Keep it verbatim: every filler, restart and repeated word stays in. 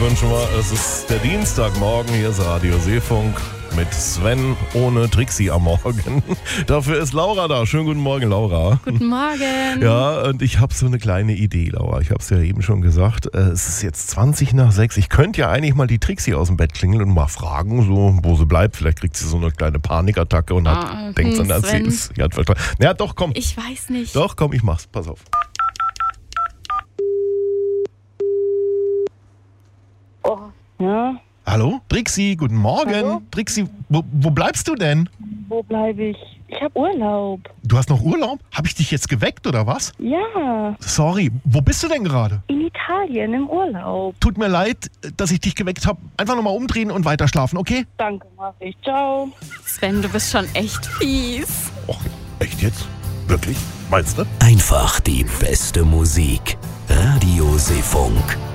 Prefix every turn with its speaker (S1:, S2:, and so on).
S1: wünschen wir. Es ist der Dienstagmorgen, hier ist Radio Seefunk mit Sven ohne Trixie am Morgen. Dafür ist Laura da. Schönen guten Morgen, Laura.
S2: Guten Morgen.
S1: Ja, und ich habe so eine kleine Idee, Laura. Ich habe es ja eben schon gesagt. Es ist jetzt zwanzig nach sechs. Ich könnte ja eigentlich mal die Trixie aus dem Bett klingeln und mal fragen, so, wo sie bleibt. Vielleicht kriegt sie so eine kleine Panikattacke und hat,
S2: Ah,
S1: denkt
S2: hm,
S1: dann, sie
S2: Sven.
S1: ist... Ja, ja, doch, komm.
S2: Ich weiß nicht.
S1: Doch, komm, ich mach's. Pass auf.
S3: Oh, ja,
S1: Hallo? Trixie, guten Morgen.
S3: Hallo?
S1: Trixie, wo, wo bleibst du denn?
S3: wo bleibe ich? Ich habe Urlaub.
S1: Du hast noch Urlaub? Habe ich dich jetzt geweckt oder was?
S3: Ja,
S1: Sorry, wo bist du denn gerade?
S3: in Italien im Urlaub.
S1: Tut mir leid, dass ich dich geweckt habe. Einfach nochmal umdrehen und weiter schlafen, okay?
S3: Danke, mach ich. Ciao.
S2: Sven, du bist schon echt fies.
S1: Och, echt jetzt? Wirklich? Meinst du?
S4: Einfach die beste Musik. Radio Seefunk.